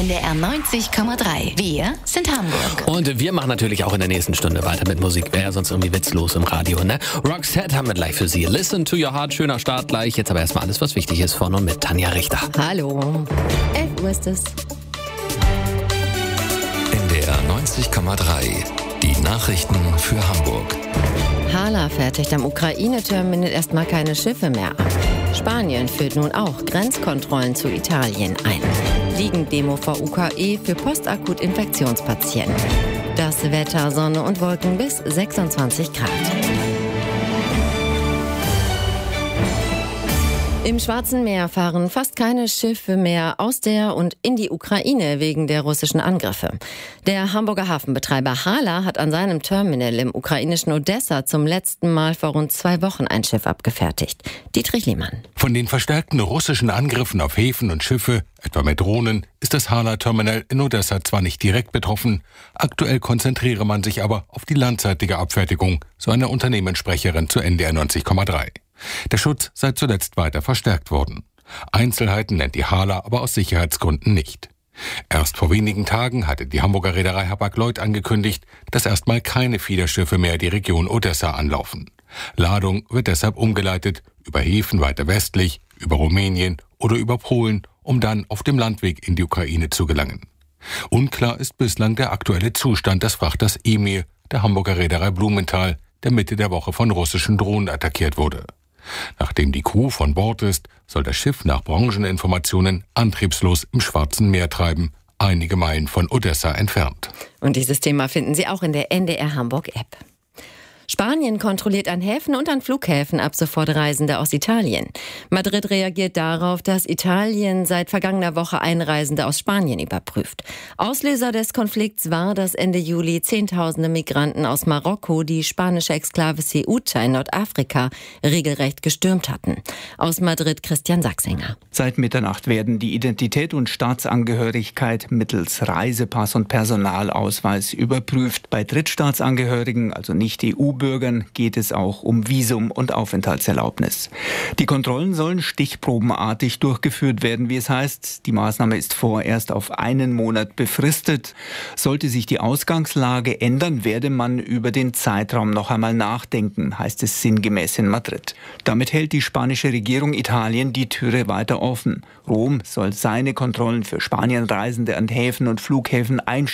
NDR 90,3. Wir sind Hamburg. Und wir machen natürlich auch in der nächsten Stunde weiter mit Musik. Wäre ja sonst irgendwie witzlos im Radio, ne? Roxette haben wir gleich für Sie. Listen to your heart. Schöner Start gleich. Jetzt aber erstmal alles, was wichtig ist, von und mit Tanja Richter. Hallo. 11 Uhr ist es. NDR 90,3. Die Nachrichten für Hamburg. HHLA fertigt am Ukraine-Terminal erstmal keine Schiffe mehr ab. Spanien führt nun auch Grenzkontrollen zu Italien ein. Liegendemo vor UKE für Postakut-Infektionspatienten. Das Wetter, Sonne und Wolken bis 26 Grad. Im Schwarzen Meer fahren fast keine Schiffe mehr aus der und in die Ukraine wegen der russischen Angriffe. Der Hamburger Hafenbetreiber HHLA hat an seinem Terminal im ukrainischen Odessa zum letzten Mal vor rund 2 Wochen ein Schiff abgefertigt. Dietrich Lehmann. Von den verstärkten russischen Angriffen auf Häfen und Schiffe, etwa mit Drohnen, ist das HHLA-Terminal in Odessa zwar nicht direkt betroffen, aktuell konzentriere man sich aber auf die landseitige Abfertigung, so eine Unternehmenssprecherin zu NDR 90,3. Der Schutz sei zuletzt weiter verstärkt worden. Einzelheiten nennt die HHLA aber aus Sicherheitsgründen nicht. Erst vor wenigen Tagen hatte die Hamburger Reederei Hapag-Lloyd angekündigt, dass erstmal keine Fiederschiffe mehr die Region Odessa anlaufen. Ladung wird deshalb umgeleitet über Häfen weiter westlich, über Rumänien oder über Polen, um dann auf dem Landweg in die Ukraine zu gelangen. Unklar ist bislang der aktuelle Zustand des Frachters Emir der Hamburger Reederei Blumenthal, der Mitte der Woche von russischen Drohnen attackiert wurde. Nachdem die Crew von Bord ist, soll das Schiff nach Brancheninformationen antriebslos im Schwarzen Meer treiben, einige Meilen von Odessa entfernt. Und dieses Thema finden Sie auch in der NDR Hamburg App. Spanien kontrolliert an Häfen und an Flughäfen ab sofort Reisende aus Italien. Madrid reagiert darauf, dass Italien seit vergangener Woche Einreisende aus Spanien überprüft. Auslöser des Konflikts war, dass Ende Juli Zehntausende Migranten aus Marokko die spanische Exklave Ceuta in Nordafrika regelrecht gestürmt hatten. Aus Madrid Christian Sachsinger. Seit Mitternacht werden die Identität und Staatsangehörigkeit mittels Reisepass und Personalausweis überprüft. Bei Drittstaatsangehörigen, also nicht EU-Bürgern, geht es auch um Visum und Aufenthaltserlaubnis. Die Kontrollen sollen stichprobenartig durchgeführt werden, wie es heißt. Die Maßnahme ist vorerst auf 1 Monat befristet. Sollte sich die Ausgangslage ändern, werde man über den Zeitraum noch einmal nachdenken, heißt es sinngemäß in Madrid. Damit hält die spanische Regierung Italien die Türe weiter offen. Rom soll seine Kontrollen für Spanienreisende an Häfen und Flughäfen einstellen.